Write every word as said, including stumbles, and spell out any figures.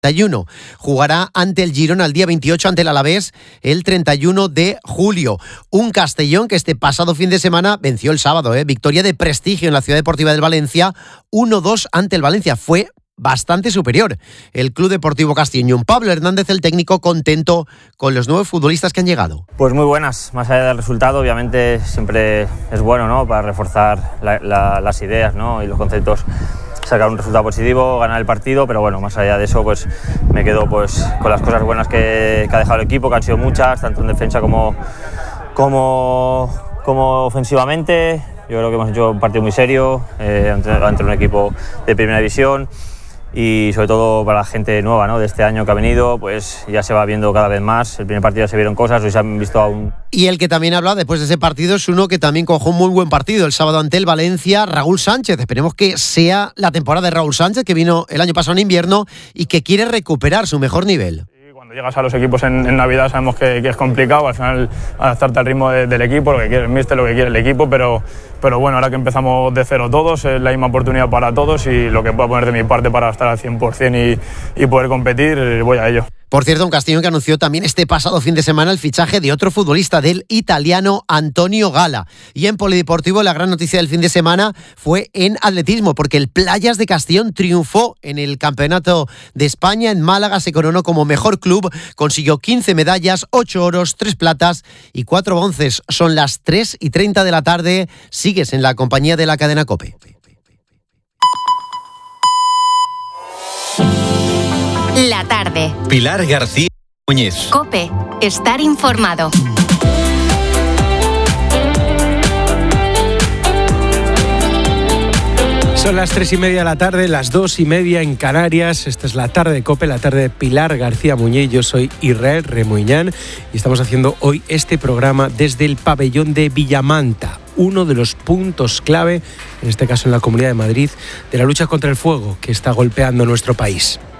Jugará ante el Girona el día veintiocho, ante el Alavés el treinta y uno de julio. Un Castellón que este pasado fin de semana venció el sábado, ¿eh? Victoria de prestigio en la Ciudad Deportiva del Valencia, uno dos ante el Valencia. Fue bastante superior el Club Deportivo Castellón. Pablo Hernández, el técnico, contento con los nuevos futbolistas que han llegado. Pues muy buenas, más allá del resultado, obviamente siempre es bueno, ¿no?, para reforzar la, la, las ideas, ¿no?, y los conceptos, sacar un resultado positivo, ganar el partido, pero bueno, más allá de eso, pues me quedo pues con las cosas buenas que, que ha dejado el equipo, que han sido muchas, tanto en defensa como, como, como ofensivamente. Yo creo que hemos hecho un partido muy serio eh, ante, ante un equipo de primera división. Y sobre todo para la gente nueva, ¿no?, de este año que ha venido, pues ya se va viendo cada vez más. El primer partido ya se vieron cosas, hoy se han visto aún. Y el que también habla después de ese partido es uno que también cojó un muy buen partido el sábado ante el Valencia, Raúl Sánchez. Esperemos que sea la temporada de Raúl Sánchez, que vino el año pasado en invierno y que quiere recuperar su mejor nivel. Cuando llegas a los equipos en, en Navidad sabemos que, que es complicado, al final adaptarte al ritmo de, del equipo, lo que quiere el míster, lo que quiere el equipo, pero, pero bueno, ahora que empezamos de cero todos, es la misma oportunidad para todos y lo que pueda poner de mi parte para estar al cien por ciento y, y poder competir, voy a ello. Por cierto, un Castellón que anunció también este pasado fin de semana el fichaje de otro futbolista, del italiano Antonio Gala. Y en polideportivo, la gran noticia del fin de semana fue en atletismo, porque el Playas de Castellón triunfó en el Campeonato de España. En Málaga se coronó como mejor club, consiguió quince medallas, ocho oros, tres platas y cuatro bronces. Son las tres y treinta de la tarde. Sigues en la compañía de la cadena COPE. La tarde. Pilar García Muñiz. COPE. Estar informado. Son las tres y media de la tarde, las dos y media en Canarias. Esta es la tarde de COPE, la tarde de Pilar García Muñiz. Yo soy Israel Remuñán y estamos haciendo hoy este programa desde el pabellón de Villamanta, uno de los puntos clave, en este caso en la Comunidad de Madrid, de la lucha contra el fuego que está golpeando nuestro país.